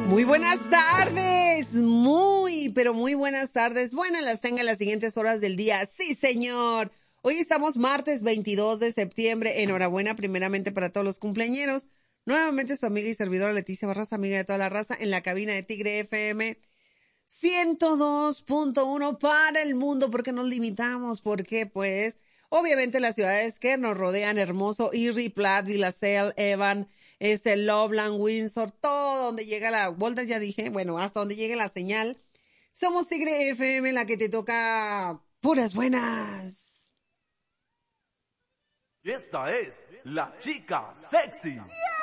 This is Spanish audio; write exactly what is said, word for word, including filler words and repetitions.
Muy buenas tardes, muy, pero muy buenas tardes. Buenas las tenga en las siguientes horas del día. Sí, señor. Hoy estamos martes veintidós de septiembre. Enhorabuena primeramente para todos los cumpleañeros. Nuevamente su amiga y servidora Leticia Barraza, amiga de toda la raza, en la cabina de Tigre F M ciento dos punto uno para el mundo. ¿Por qué nos limitamos? Porque, pues, obviamente las ciudades que nos rodean, hermoso, Erie, Platt, Villacel, Evan, es el Loveland, Windsor, todo donde llega la, Boulder ya dije, bueno, hasta donde llegue la señal. Somos Tigre F M, la que te toca puras buenas. Esta es la chica sexy.